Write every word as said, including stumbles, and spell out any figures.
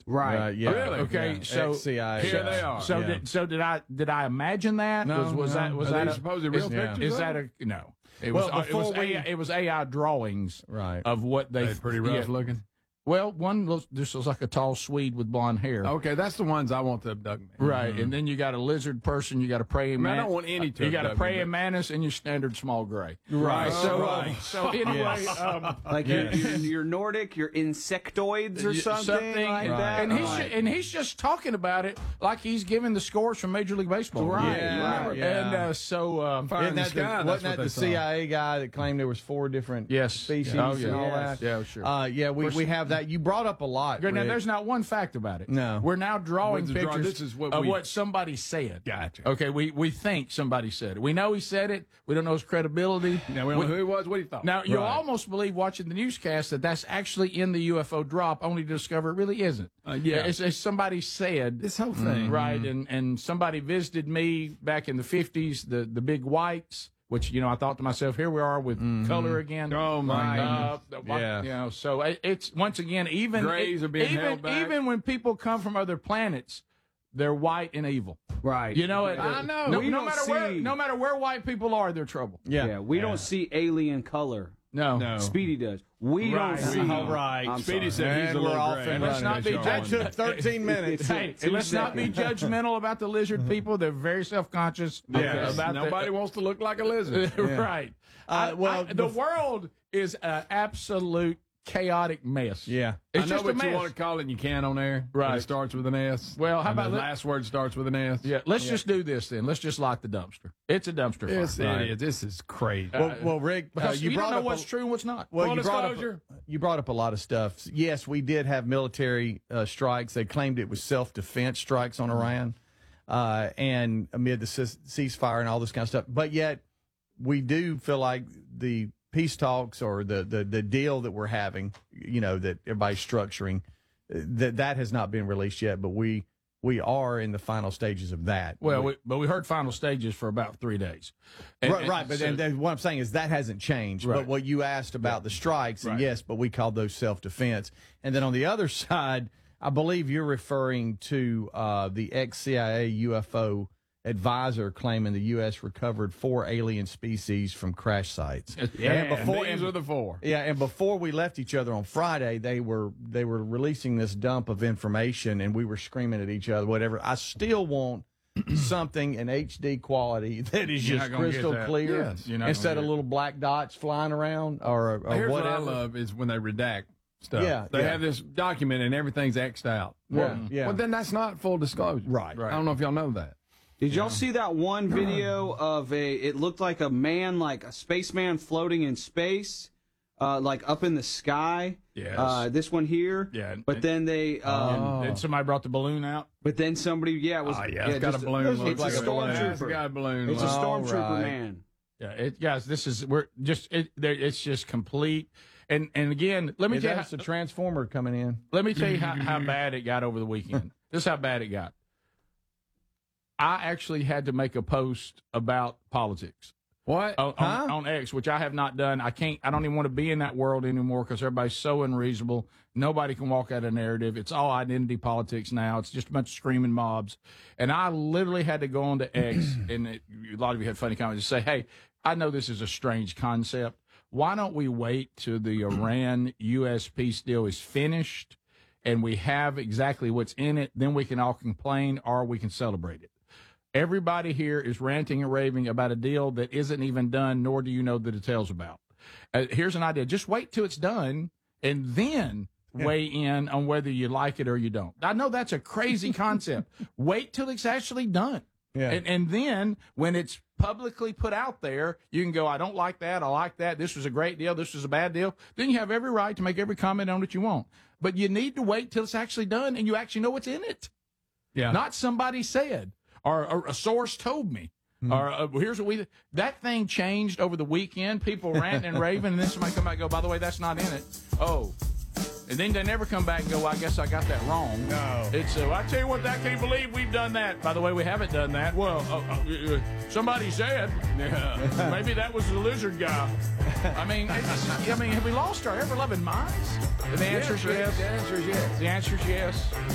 Right. Uh, yeah. Really? Okay, Yeah. so Ex-C I A Here guys. they are. So Yeah. did so did I did I imagine that? No, was was no. that was Are that they a, supposed real is, pictures Is of that a no? It Well, was uh, it was before we- A I, it was A I drawings Right. of what they They pretty rough yeah. looking. Well, one looks just looks like a tall Swede with blonde hair. Okay, that's the ones I want to abduct me. Right, and then you got a lizard person, you got a praying I mean, I man. don't want any to You got a abduct me, praying but- mantis and your standard small gray. Right. So, Right. um, so anyway, um, Like you're, you're, you're Nordic, you're insectoids or y- something, like Right. that. and he's Right. ju- and he's just talking about it like he's giving the scores from Major League Baseball. Right, Yeah, right. yeah. And uh, so um, Fire in Isn't the that the, sky, that's wasn't what that the they saw. C I A guy that claimed there was four different yes, species oh, yeah. and all Yes. that? Yeah, sure. Uh, yeah, we, we have that. You brought up a lot. Now, Rick. there's not one fact about it. No. We're now drawing What's the draw- pictures this is what of we- what somebody said. Gotcha. Okay, we, we think somebody said it. We know he said it. We don't know his credibility. Now, we don't know who he was, what he thought. Now, you'll Right. almost believe watching the newscast that that's actually in the U F O drop, only to discover it really isn't. Uh, yeah. It's, it's somebody said. This whole thing. Right, and, and somebody visited me back in the fifties, the, the big whites, which, you know, I thought to myself, here we are with color again. Oh, my Uh, goodness. what- Yeah. You know, so it, it's, once again, even, Grays are being even, held back. even when people come from other planets, they're white and evil. Right. You know, it, I know. No, We no don't matter where, see- no matter where white people are, they're trouble. yeah. Yeah, we don't see alien color. No, No. Speedy does. We Right. don't see. All right. I'm Speedy sorry. said he's And a we're little off gray. and And let's not be running. That took thirteen minutes. Hey, Two let's not be seconds. judgmental about the lizard people. They're very self-conscious Yes. about Nobody the, wants to look like a lizard. right. Uh, I- well, I- the bef- world is an absolute chaotic mess. Yeah. It's I know just a what mess. you want to call it, and you can on air. Right. But it starts with an S. Well, how and about the let- last word starts with an S? Yeah, let's just do this then. Let's just light the dumpster. It's a dumpster fire. Yes, it is. This is crazy. Well, well Rick, uh, Because you, you, brought don't know up what's a, true and what's not. Well, Full you brought, up, disclosure. you brought up a lot of stuff. Yes, we did have military uh, strikes. They claimed it was self-defense strikes on Iran, uh, and amid the ce- ceasefire and all this kind of stuff. But yet, we do feel like the peace talks or the, the, the deal that we're having, you know, that everybody's structuring, uh, that that has not been released yet. But we we are in the final stages of that. Well, we, but we heard final stages for about three days. And- right, and right, but so- and, then what I'm saying is that hasn't changed. Right. But what you asked about the strikes, and Right. yes, but we called those self-defense. And then on the other side, I believe you're referring to uh, the ex-C I A U F O advisor claiming the U S recovered four alien species from crash sites. Yeah, and And before, these and- are the four. yeah, and before we left each other on Friday, they were they were releasing this dump of information, and we were screaming at each other. Whatever. I still want something in H D quality that is You're just not gonna get crystal that. clear, Yes, you're not instead gonna of get it. little black dots flying around or, or Here's whatever. what I love is when they redact stuff. Yeah, They yeah. have this document and everything's X'd out. Yeah, yeah. Well, then that's not full disclosure. Right. I don't know if y'all know that. Did y'all see that one video of a? It looked like a man, like a spaceman floating in space, uh, like up in the sky. Yes. Uh, this one here. Yeah, and- But then they. Um, Oh. And somebody brought the balloon out. But then somebody, yeah, it was. Oh, yeah, it's got a just balloon. It's, look a like a balloon. It's stormtrooper. got a balloon. It's a look. All stormtrooper right. man. Yeah, it, guys, this is we're just it, there- it's just complete. And and again, let me Yeah, tell you, that's how, the transformer coming in. let me tell you how, how bad it got over the weekend. This is how bad it got. I actually had to make a post about politics What? on, Huh? on, on X, which I have not done. I can't. I don't even want to be in that world anymore because everybody's so unreasonable. Nobody can walk out a narrative. It's all identity politics now. It's just a bunch of screaming mobs. And I literally had to go on to X, and it, a lot of you had funny comments to say, "Hey, I know this is a strange concept. Why don't we wait till the Iran U S peace deal is finished and we have exactly what's in it? Then we can all complain or we can celebrate it." Everybody here is ranting and raving about a deal that isn't even done, nor do you know the details about. Uh, here's an idea. Just wait till it's done and then weigh in on whether you like it or you don't. I know that's a crazy concept. Wait till it's actually done. Yeah. And, and then when it's publicly put out there, you can go, I don't like that. I like that. This was a great deal. This was a bad deal. Then you have every right to make every comment on it you want. But you need to wait till it's actually done and you actually know what's in it. Yeah. Not somebody said or, or a source told me. Or uh, here's what we that thing changed over the weekend. People ranting and raving, and then somebody come back and go, by the way, that's not in it. Oh. And then they never come back and go, well, I guess I got that wrong. No. It's, uh, well, I tell you what, I can't believe we've done that. By the way, we haven't done that. Well, uh, uh, uh, somebody said. Yeah. Maybe that was the lizard guy. I mean, it's, I mean, have we lost our ever-loving minds? And the answer is yes. The answer is yes. The answer is yes.